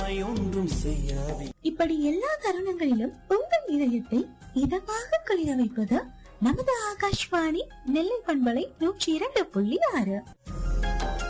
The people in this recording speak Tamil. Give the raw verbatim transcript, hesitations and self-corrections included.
மாய் ஒன்றும் செய்யாதே. இப்படி எல்லா தருணங்களிலும் உங்கள் இதயத்தை இதமாக குளிர வைப்பது நமது ஆகாஷ்வாணி நெல்லை பண்பலை நூற்றி இரண்டு புள்ளி ஆறு.